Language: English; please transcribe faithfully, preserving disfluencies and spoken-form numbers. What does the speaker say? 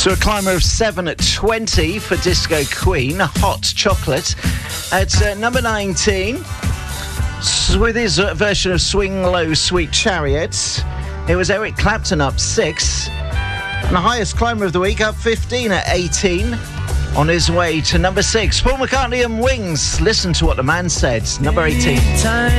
To a climber of seven at twenty for Disco Queen, Hot Chocolate. At uh, number nineteen, with his uh, version of Swing Low, Sweet Chariot, it was Eric Clapton up six. And the highest climber of the week up fifteen at eighteen. On his way to number six, Paul McCartney and Wings. Listen to what the man said. Number eighteen.